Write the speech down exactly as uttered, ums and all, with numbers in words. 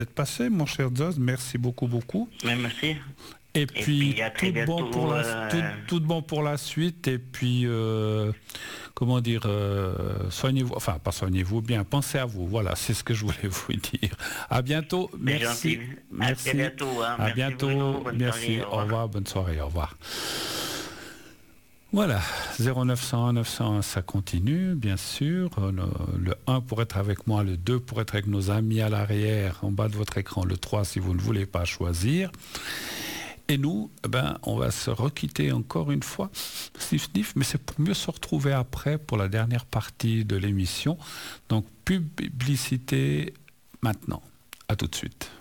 d'être passé, mon cher Zoz. Merci beaucoup, beaucoup. Mais merci. Et, Et puis, puis, à très tout, bientôt, bon pour la, euh, tout, tout de bon pour la suite. Et puis, euh, comment dire, euh, soignez-vous, enfin, pas soignez-vous bien, pensez à vous. Voilà, c'est ce que je voulais vous dire. À bientôt. C'est Merci. gentil. Merci. À très bientôt. Hein. À Merci bientôt. Bruno. Bonne Merci. soirée, au Au revoir. revoir. Bonne soirée. Au revoir. Voilà, zéro neuf cent un neuf cent un, ça continue, bien sûr. Le, le un pour être avec moi, le deux pour être avec nos amis à l'arrière, en bas de votre écran, le trois si vous ne voulez pas choisir. Et nous, eh ben, on va se requitter encore une fois, sniff sniff, mais c'est pour mieux se retrouver après pour la dernière partie de l'émission. Donc, publicité maintenant. À tout de suite.